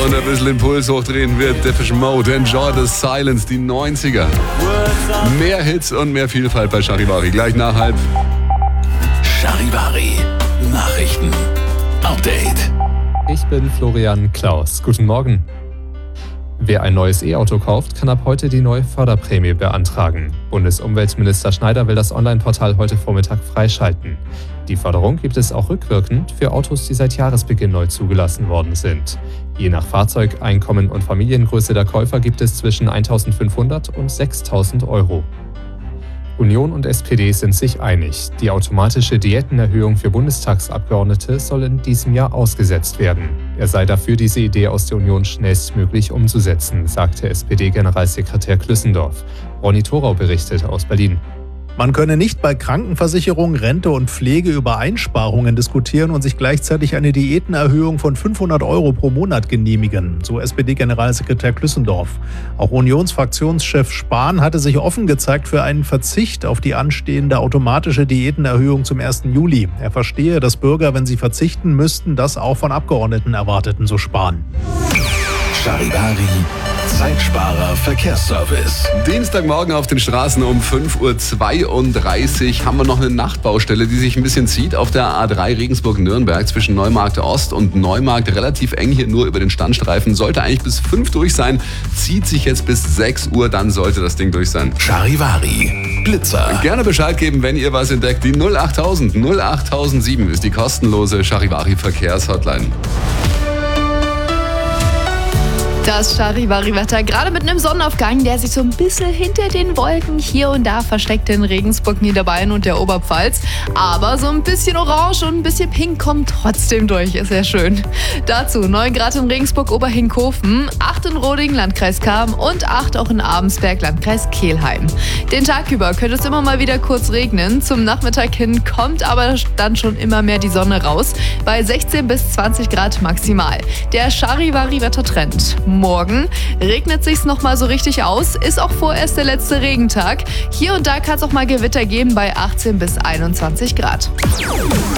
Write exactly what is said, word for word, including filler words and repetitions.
und ein bisschen den Puls hochdrehen wird Depeche Mode. Enjoy the Silence, die neunziger. Mehr Hits und mehr Vielfalt bei Charivari. Gleich nach halb. Charivari Nachrichten. Update. Ich bin Florian Klaus. Guten Morgen. Wer ein neues E-Auto kauft, kann ab heute die neue Förderprämie beantragen. Bundesumweltminister Schneider will das Online-Portal heute Vormittag freischalten. Die Förderung gibt es auch rückwirkend für Autos, die seit Jahresbeginn neu zugelassen worden sind. Je nach Fahrzeug, Einkommen und Familiengröße der Käufer gibt es zwischen eintausendfünfhundert und sechstausend Euro. Union und S P D sind sich einig. Die automatische Diätenerhöhung für Bundestagsabgeordnete soll in diesem Jahr ausgesetzt werden. Er sei dafür, diese Idee aus der Union schnellstmöglich umzusetzen, sagte S P D-Generalsekretär Klüssendorf. Ronny Thorau berichtet aus Berlin. Man könne nicht bei Krankenversicherung, Rente und Pflege über Einsparungen diskutieren und sich gleichzeitig eine Diätenerhöhung von fünfhundert Euro pro Monat genehmigen, so S P D-Generalsekretär Klüssendorf. Auch Unionsfraktionschef Spahn hatte sich offen gezeigt für einen Verzicht auf die anstehende automatische Diätenerhöhung zum ersten Juli. Er verstehe, dass Bürger, wenn sie verzichten müssten, das auch von Abgeordneten erwarteten, so Spahn. Charivari Zeitsparer Verkehrsservice. Dienstagmorgen auf den Straßen um fünf Uhr zweiunddreißig haben wir noch eine Nachtbaustelle, die sich ein bisschen zieht auf der A drei Regensburg-Nürnberg zwischen Neumarkt Ost und Neumarkt. Relativ eng hier nur über den Standstreifen. Sollte eigentlich bis fünf durch sein, zieht sich jetzt bis sechs Uhr, dann sollte das Ding durch sein. Charivari Blitzer. Gerne Bescheid geben, wenn ihr was entdeckt. Die null achttausend null achttausendsieben ist die kostenlose Charivari Verkehrshotline. Das Charivari-Wetter, gerade mit einem Sonnenaufgang, der sich so ein bisschen hinter den Wolken hier und da versteckt in Regensburg, Niederbayern und der Oberpfalz. Aber so ein bisschen Orange und ein bisschen Pink kommt trotzdem durch, ist ja schön. Dazu neun Grad in Regensburg, Oberhinkhofen, acht in Roding, Landkreis Cham und acht auch in Abensberg, Landkreis Kelheim. Den Tag über könnte es immer mal wieder kurz regnen. Zum Nachmittag hin kommt aber dann schon immer mehr die Sonne raus, bei sechzehn bis zwanzig Grad maximal. Der Charivari-Wettertrend. Morgen regnet sich's noch mal so richtig aus, ist auch vorerst der letzte Regentag. Hier und da kann es auch mal Gewitter geben bei achtzehn bis einundzwanzig Grad.